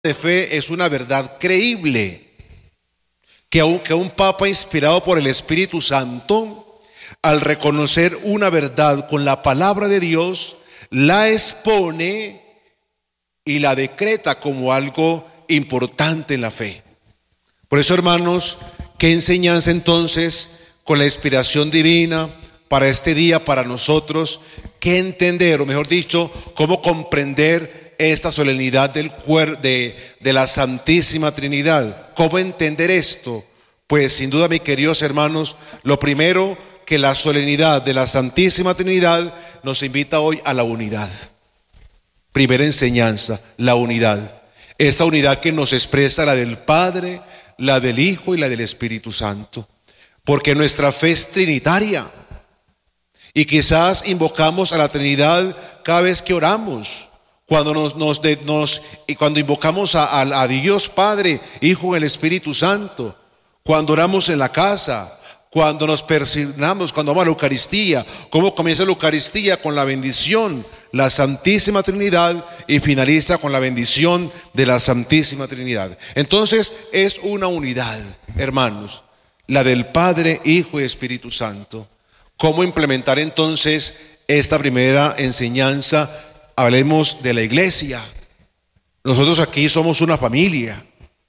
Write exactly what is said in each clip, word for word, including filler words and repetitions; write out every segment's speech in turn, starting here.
de fe es una verdad creíble, que aunque un papa inspirado por el Espíritu Santo, al reconocer una verdad con la palabra de Dios, la expone y la decreta como algo importante en la fe. Por eso, hermanos, ¿qué enseñanza entonces con la inspiración divina para este día, para nosotros? ¿Qué entender, o mejor dicho, cómo comprender esta solemnidad del cuer- de, de la Santísima Trinidad? ¿Cómo entender esto? Pues sin duda, mis queridos hermanos, lo primero, que la solemnidad de la Santísima Trinidad nos invita hoy a la unidad. Primera enseñanza, la unidad. Esa unidad que nos expresa la del Padre, la del Hijo y la del Espíritu Santo. Porque nuestra fe es trinitaria. Y quizás invocamos a la Trinidad cada vez que oramos. Cuando nos, nos, de, nos y cuando invocamos a, a, a Dios Padre, Hijo y el Espíritu Santo. Cuando oramos en la casa, cuando nos persignamos, cuando vamos a la Eucaristía. ¿Cómo comienza la Eucaristía? Con la bendición, la Santísima Trinidad, y finaliza con la bendición de la Santísima Trinidad. Entonces es una unidad, hermanos, la del Padre, Hijo y Espíritu Santo. ¿Cómo implementar entonces esta primera enseñanza? Hablemos de la iglesia. Nosotros aquí somos una familia,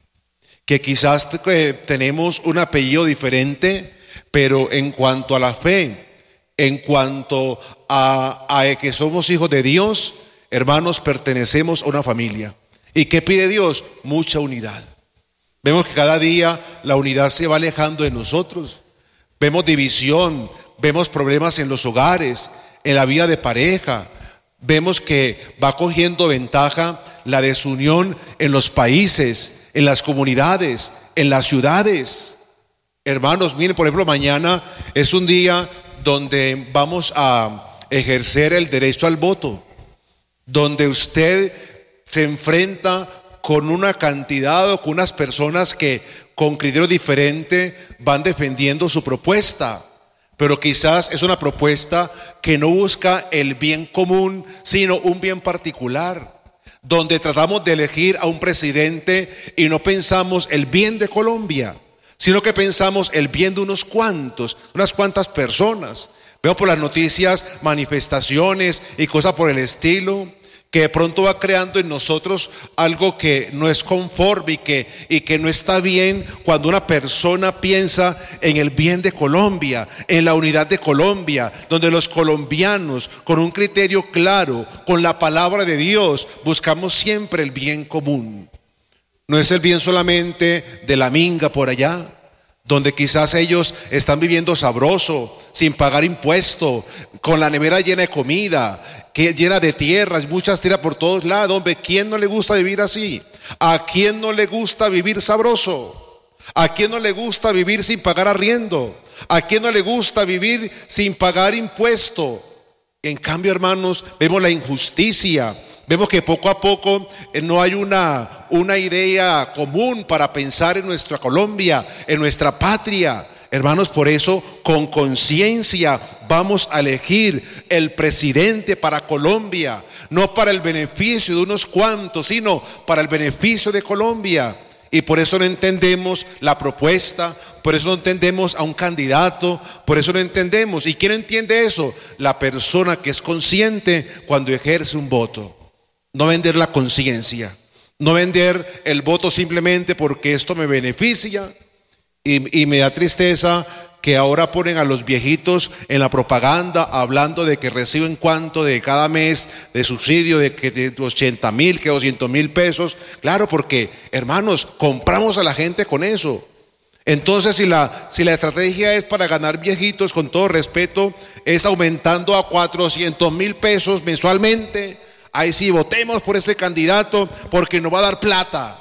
que quizás tenemos un apellido diferente, pero en cuanto a la fe, en cuanto a, a que somos hijos de Dios, hermanos, pertenecemos a una familia. ¿Y qué pide Dios? Mucha unidad. Vemos que cada día la unidad se va alejando de nosotros. Vemos división, vemos problemas en los hogares, en la vida de pareja. Vemos que va cogiendo ventaja la desunión en los países, en las comunidades, en las ciudades. Hermanos, miren, por ejemplo, mañana es un día donde vamos a ejercer el derecho al voto, donde usted se enfrenta con una cantidad o con unas personas que con criterio diferente van defendiendo su propuesta, pero quizás es una propuesta que no busca el bien común, sino un bien particular, donde tratamos de elegir a un presidente y no pensamos el bien de Colombia, sino que pensamos el bien de unos cuantos, unas cuantas personas. Vemos por las noticias manifestaciones y cosas por el estilo, que de pronto va creando en nosotros algo que no es conforme y que, y que no está bien cuando una persona piensa en el bien de Colombia, en la unidad de Colombia, donde los colombianos, con un criterio claro, con la palabra de Dios, buscamos siempre el bien común. No es el bien solamente de la minga por allá, donde quizás ellos están viviendo sabroso, sin pagar impuesto, con la nevera llena de comida, que llena de tierras, muchas tierras por todos lados. Hombre, ¿quién no le gusta vivir así? ¿A quién no le gusta vivir sabroso? ¿A quién no le gusta vivir sin pagar arriendo? ¿A quién no le gusta vivir sin pagar impuesto? En cambio, hermanos, vemos la injusticia. Vemos que poco a poco no hay una, una idea común para pensar en nuestra Colombia, en nuestra patria. Hermanos, por eso con conciencia vamos a elegir el presidente para Colombia, no para el beneficio de unos cuantos, sino para el beneficio de Colombia. Y por eso no entendemos la propuesta, por eso no entendemos a un candidato, por eso no entendemos. ¿Y quién entiende eso? La persona que es consciente cuando ejerce un voto. No vender la conciencia, no vender el voto simplemente porque esto me beneficia. Y, y me da tristeza que ahora ponen a los viejitos en la propaganda hablando de que reciben cuánto de cada mes de subsidio, de que de ochenta mil, que doscientos mil pesos. Claro, porque hermanos, compramos a la gente con eso. Entonces, si la, si la estrategia es para ganar viejitos, con todo respeto, es aumentando a cuatrocientos mil pesos mensualmente. Ahí sí, votemos por ese candidato porque nos va a dar plata.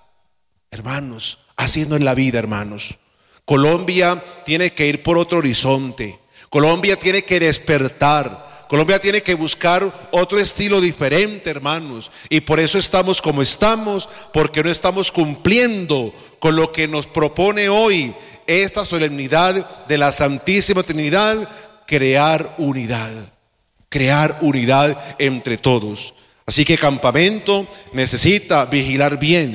Hermanos, así no es la vida, hermanos. Colombia tiene que ir por otro horizonte. Colombia tiene que despertar. Colombia tiene que buscar otro estilo diferente, hermanos. Y por eso estamos como estamos, porque no estamos cumpliendo con lo que nos propone hoy esta solemnidad de la Santísima Trinidad, crear unidad. Crear unidad entre todos. Así que Campamento necesita vigilar bien